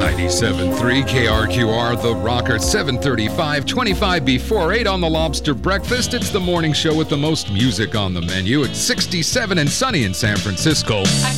97.3 KRQR, The Rocker, 7:35, 25 before 8 on the Lobster Breakfast. It's the morning show with the most music on the menu. It's 67 and sunny in San Francisco.